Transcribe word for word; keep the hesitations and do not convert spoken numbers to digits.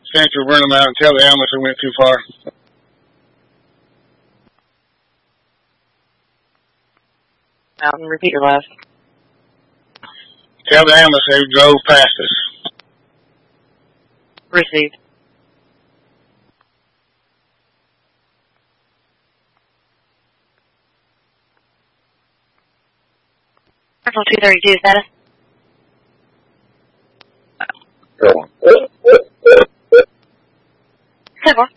Central, run them out and tell the ambulance they went too far. Mountain, repeat your last. Tell the ambulance they drove past us. Received. Central two thirty-two, status. Go on. ten four.